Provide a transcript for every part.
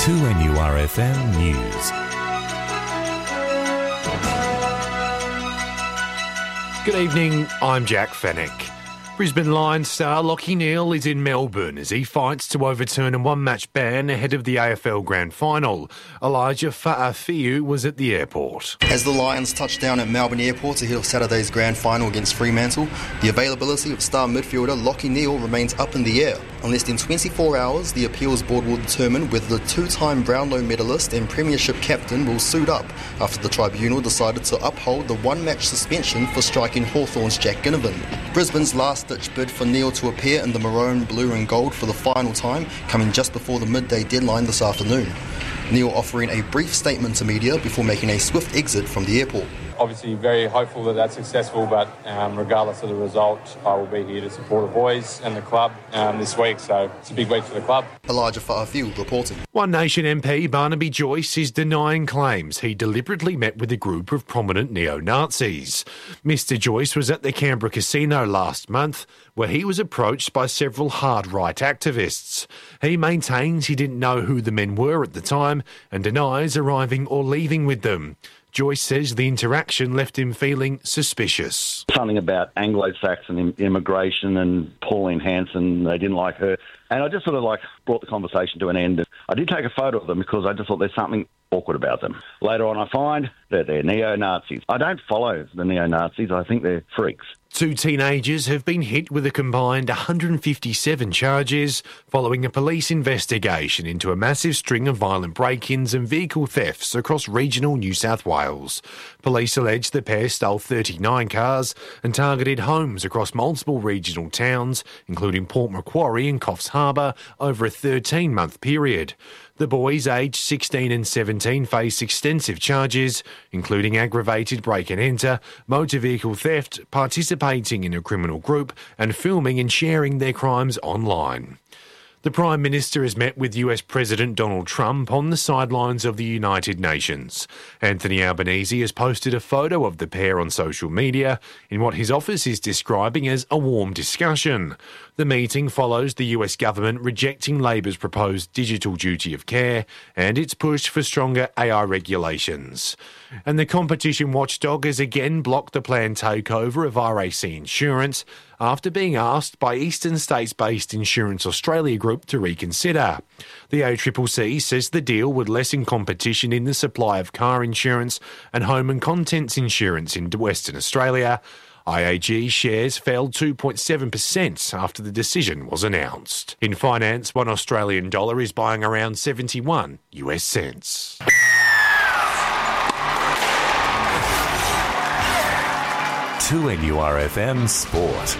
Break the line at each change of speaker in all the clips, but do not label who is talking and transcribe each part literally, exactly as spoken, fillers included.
two N U R F M News.
Good evening, I'm Jack Fennick. Brisbane Lions star Lachie Neale is in Melbourne as he fights to overturn a one-match ban ahead of the A F L Grand Final. Elijah Fa'afiu was at the airport.
As the Lions touch down at Melbourne Airport ahead of Saturday's Grand Final against Fremantle, the availability of star midfielder Lachie Neale remains up in the air. In less than twenty-four hours, the appeals board will determine whether the two-time Brownlow medalist and premiership captain will suit up after the tribunal decided to uphold the one-match suspension for striking Hawthorn's Jack Ginnivan. Brisbane's last-ditch bid for Neale to appear in the maroon, blue and gold for the final time, coming just before the midday deadline this afternoon. Neale offering a brief statement to media before making a swift exit from the airport.
Obviously very hopeful that that's successful, but um, regardless of the result, I will be here to support the boys and the club um, this week, so it's a big week for the club.
Elijah Fa'afiu reporting.
One Nation M P Barnaby Joyce is denying claims he deliberately met with a group of prominent neo-Nazis. Mister Joyce was at the Canberra casino last month, where he was approached by several hard-right activists. He maintains he didn't know who the men were at the time and denies arriving or leaving with them. Joyce says the interaction left him feeling suspicious.
Something about Anglo-Saxon immigration and Pauline Hanson, they didn't like her. And I just sort of like brought the conversation to an end. I did take a photo of them because I just thought there's something awkward about them. Later on I find that they're neo-Nazis. I don't follow the neo-Nazis, I think they're freaks.
Two teenagers have been hit with a combined one hundred fifty-seven charges following a police investigation into a massive string of violent break-ins and vehicle thefts across regional New South Wales. Police allege the pair stole thirty-nine cars and targeted homes across multiple regional towns, including Port Macquarie and Coffs Harbour, over a thirteen-month period. The boys, aged sixteen and seventeen, face extensive charges, including aggravated break-and-enter, motor vehicle theft, participating in a criminal group, and filming and sharing their crimes online. The Prime Minister has met with U S President Donald Trump on the sidelines of the United Nations. Anthony Albanese has posted a photo of the pair on social media in what his office is describing as a warm discussion. The meeting follows the U S government rejecting Labor's proposed digital duty of care and its push for stronger A I regulations. And the competition watchdog has again blocked the planned takeover of R A C Insurance after being asked by Eastern States-based Insurance Australia Group to reconsider. The A C C C says the deal would lessen competition in the supply of car insurance and home and contents insurance in Western Australia. I A G shares fell two point seven percent after the decision was announced. In finance, one Australian dollar is buying around seventy-one U S cents.
two N U R F M Sport.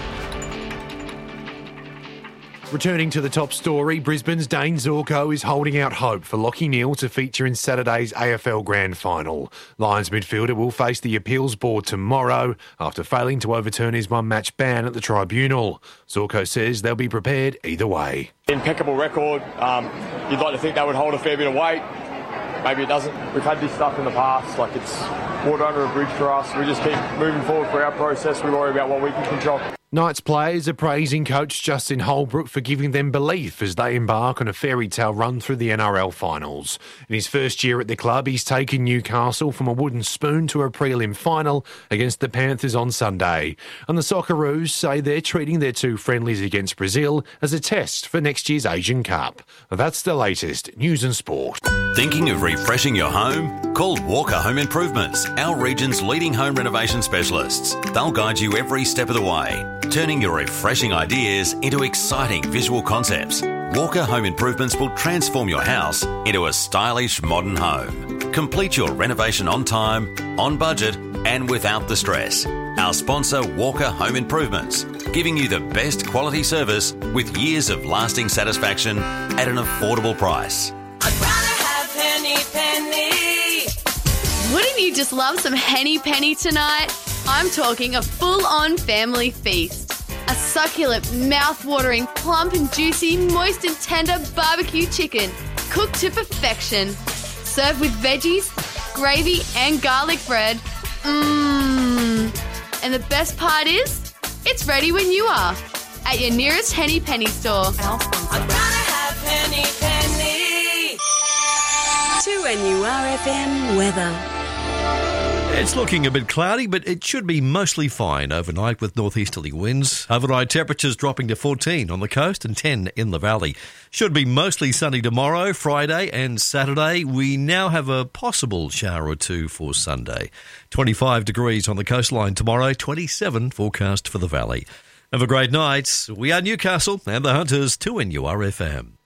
Returning to the top story, Brisbane's Dane Zorko is holding out hope for Lachie Neale to feature in Saturday's A F L Grand Final. Lions midfielder will face the appeals board tomorrow after failing to overturn his one-match ban at the tribunal. Zorko says they'll be prepared either way.
Impeccable record. Um, you'd like to think that would hold a fair bit of weight. Maybe it doesn't. We've had this stuff in the past, like it's water under a bridge for us. We just keep moving forward for our process. We worry about what we can control.
Knights players are praising coach Justin Holbrook for giving them belief as they embark on a fairy tale run through the N R L finals. In his first year at the club, he's taken Newcastle from a wooden spoon to a prelim final against the Panthers on Sunday. And the Socceroos say they're treating their two friendlies against Brazil as a test for next year's Asian Cup. That's the latest news and sport.
Thinking of refreshing your home? Call Walker Home Improvements, our region's leading home renovation specialists. They'll guide you every step of the way, turning your refreshing ideas into exciting visual concepts. Walker Home Improvements will transform your house into a stylish modern home. Complete your renovation on time, on budget, and without the stress. Our sponsor, Walker Home Improvements, giving you the best quality service with years of lasting satisfaction at an affordable price.
I'd rather have Henny Penny.
Wouldn't you just love some Henny Penny tonight? I'm talking a full-on family feast. A succulent, mouth-watering, plump and juicy, moist and tender barbecue chicken, cooked to perfection. Served with veggies, gravy and garlic bread. Mmm. And the best part is, it's ready when you are. At your nearest Henny Penny store.
I'd rather have Henny Penny.
N U R F M weather.
It's looking a bit cloudy, but it should be mostly fine overnight with northeasterly winds. Overnight temperatures dropping to fourteen on the coast and ten in the valley. Should be mostly sunny tomorrow, Friday and Saturday. We now have a possible shower or two for Sunday. twenty-five degrees on the coastline tomorrow, twenty-seven forecast for the valley. Have a great night. We are Newcastle and the Hunters, two N U R F M.